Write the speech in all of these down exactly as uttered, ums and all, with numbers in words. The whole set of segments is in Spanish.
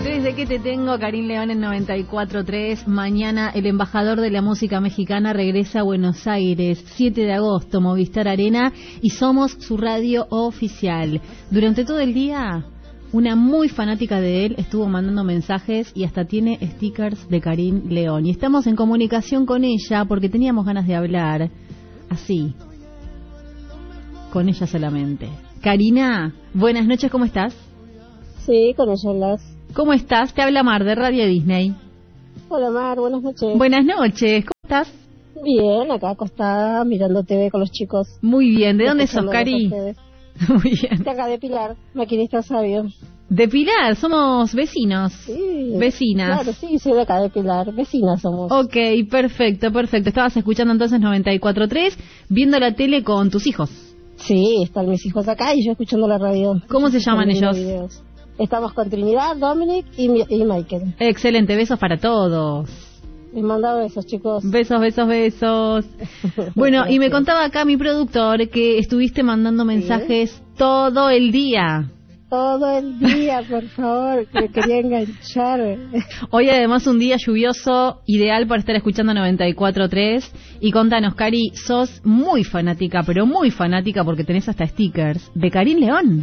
Desde que te tengo, Karin León en noventa y cuatro tres. Mañana el embajador de la música mexicana regresa a Buenos Aires, siete de agosto, Movistar Arena, y somos su radio oficial. Durante todo el día, una muy fanática de él estuvo mandando mensajes y hasta tiene stickers de Karin León. Y estamos en comunicación con ella porque teníamos ganas de hablar así, con ella solamente. Karina, buenas noches, ¿cómo estás? Sí, con ella hablas. ¿Cómo estás? Te habla Mar de Radio Disney. Hola Mar, buenas noches. Buenas noches, ¿cómo estás? Bien, acá acostada mirando T V con los chicos. Muy bien, ¿de dónde sos, Cari? Muy bien. De acá de Pilar, maquinista sabio. De Pilar, somos vecinos. Sí. Vecinas. Claro, sí, soy de acá de Pilar, vecinas somos. Ok, perfecto, perfecto. Estabas escuchando entonces noventa y cuatro tres, viendo la tele con tus hijos. Sí, están mis hijos acá y yo escuchando la radio. ¿Cómo se llaman ellos? Videos. Estamos con Trinidad, Dominic y, y Michael. Excelente, besos para todos. Les mando besos, chicos. Besos, besos, besos. Bueno, y me contaba acá mi productor que estuviste mandando mensajes ¿Sí? todo el día. Todo el día, por favor, que me quería enganchar. Hoy además un día lluvioso, ideal para estar escuchando noventa y cuatro tres. Y contanos, Cari, sos muy fanática, pero muy fanática porque tenés hasta stickers de Karin León.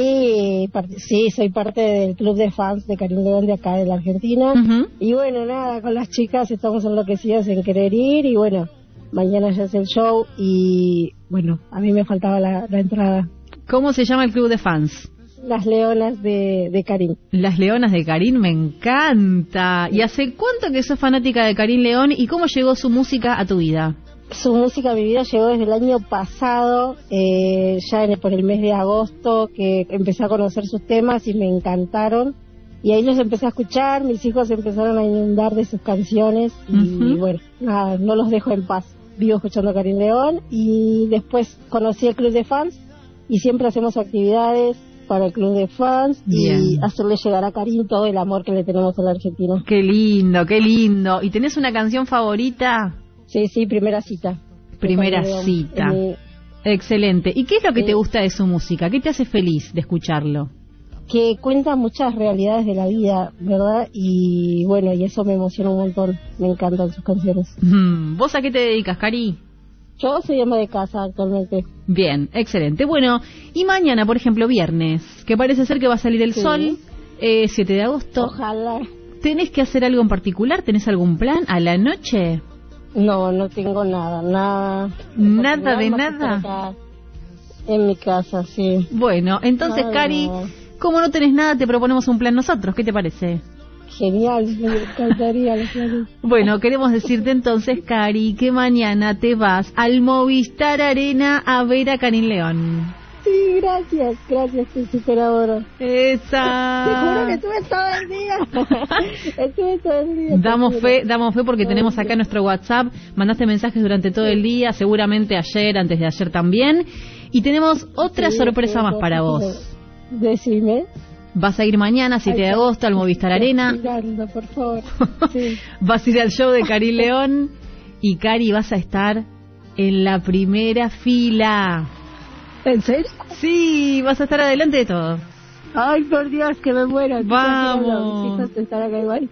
Sí, sí, soy parte del club de fans de Karin León de acá de la Argentina. Uh-huh. Y bueno, nada, con las chicas estamos enloquecidas en querer ir y bueno, mañana ya es el show y bueno, a mí me faltaba la, la entrada. ¿Cómo se llama el club de fans? Las Leonas de, de Karin. Las Leonas de Karin, me encanta. ¿Y hace cuánto que sos fanática de Karin León y cómo llegó su música a tu vida? Su música a mi vida llegó desde el año pasado, eh, ya en, por el mes de agosto, que empecé a conocer sus temas y me encantaron. Y ahí los empecé a escuchar, mis hijos empezaron a inundar de sus canciones y, uh-huh. y bueno, nada, no los dejo en paz. Vivo escuchando a Karin León y después conocí el club de fans y siempre hacemos actividades para el club de fans Bien. Y hacerle llegar a Karin todo el amor que le tenemos a la Argentina. Qué lindo, qué lindo. ¿Y tenés una canción favorita? Sí, sí, Primera Cita. Primera Cita. Mi... Excelente. ¿Y qué es lo que sí. te gusta de su música? ¿Qué te hace feliz de escucharlo? Que cuenta muchas realidades de la vida, ¿verdad? Y bueno, y eso me emociona un montón. Me encantan sus canciones. Mm. ¿Vos a qué te dedicas, Cari? Yo soy ama de casa actualmente. Bien, excelente. Bueno, y mañana, por ejemplo, viernes, que parece ser que va a salir el sí. sol, eh, siete de agosto. Ojalá. ¿Tenés que hacer algo en particular? ¿Tenés algún plan a la noche? No, no tengo nada, nada. ¿Nada de nada? En mi casa, sí. Bueno, entonces, Ay, Cari, no. como no tenés nada, te proponemos un plan nosotros. ¿Qué te parece? Genial, me encantaría. Bueno, queremos decirte entonces, Cari, que mañana te vas al Movistar Arena a ver a Karin León. Sí, gracias, gracias, te superadora. Esa. Te juro que estuve todo el día. Estuve todo el día. Damos fe, damos fe porque tenemos acá nuestro WhatsApp. Mandaste mensajes durante todo el día, seguramente ayer, antes de ayer también. Y tenemos otra sí, sorpresa sí, más para vos. Decime. Vas a ir mañana, siete de agosto, al Movistar Arena. Mirando, por favor. Sí. Vas a ir al show de Karin León. Y, Cari, vas a estar en la primera fila. ¿En serio? Sí, vas a estar adelante de todo. Ay, por Dios, que me muero. Vamos. Mis hijos están acá igual.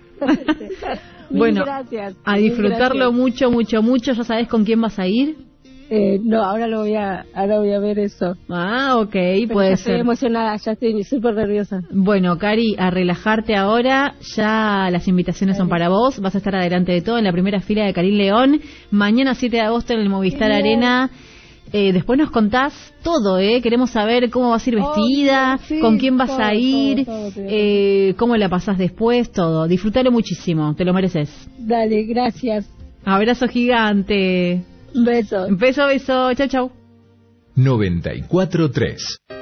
Bueno, gracias. A disfrutarlo gracias. mucho, mucho, mucho. ¿Ya sabes con quién vas a ir? Eh, no, ahora lo voy a, ahora voy a ver eso. Ah, ok, Pero puede ya ser. Estoy emocionada, ya estoy súper nerviosa. Bueno, Cari, a relajarte ahora, ya las invitaciones Cari. son para vos, vas a estar adelante de todo en la primera fila de Karin León, mañana siete de agosto en el Movistar Bien. Arena. Eh, después nos contás todo, ¿eh? Queremos saber cómo vas a ir vestida, oh, sí, con quién vas todo, a ir, todo, todo, eh, cómo la pasás después, todo. Disfrútalo muchísimo, te lo mereces. Dale, gracias. Abrazo gigante. Besos. Beso, beso. Chau, chau. noventa y cuatro tres